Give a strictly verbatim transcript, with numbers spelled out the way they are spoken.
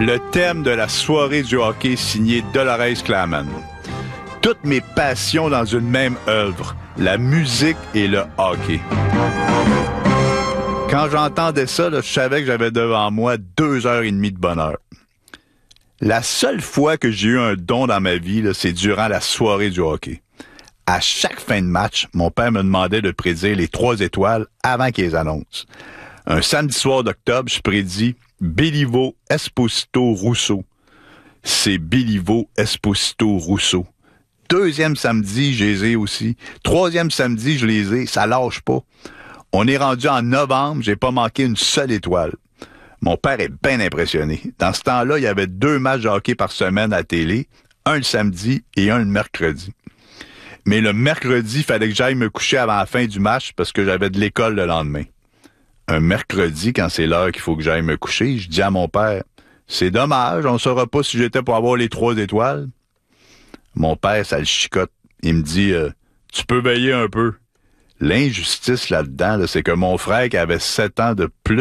Le thème de la soirée du hockey signé Dolores Claman. Toutes mes passions dans une même œuvre, la musique et le hockey. Quand j'entendais ça, là, je savais que j'avais devant moi deux heures et demie de bonheur. La seule fois que j'ai eu un don dans ma vie, là, c'est durant la soirée du hockey. À chaque fin de match, mon père me demandait de prédire les trois étoiles avant qu'ils les annoncent. Un samedi soir d'octobre, je prédis Béliveau, Esposito, Rousseau. C'est Béliveau, Esposito, Rousseau. Deuxième samedi, je les ai aussi. Troisième samedi, je les ai. Ça lâche pas. On est rendu en novembre, j'ai pas manqué une seule étoile. Mon père est bien impressionné. Dans ce temps-là, il y avait deux matchs de hockey par semaine à la télé, un le samedi et un le mercredi. Mais le mercredi, il fallait que j'aille me coucher avant la fin du match parce que j'avais de l'école le lendemain. Un mercredi, quand c'est l'heure qu'il faut que j'aille me coucher, je dis à mon père, « C'est dommage, on ne saura pas si j'étais pour avoir les trois étoiles. » Mon père, ça le chicote. Il me dit, euh, « Tu peux veiller un peu. » L'injustice là-dedans, là, c'est que mon frère qui avait sept ans de plus